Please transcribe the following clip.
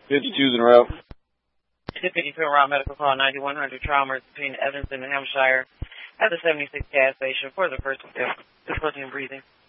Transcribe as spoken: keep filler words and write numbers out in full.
fifty-two's en route. fifty-two en route, medical call ninety-one hundred, trauma between Evanston and Hampshire at the seventy-six gas station for the first difficulty in breathing.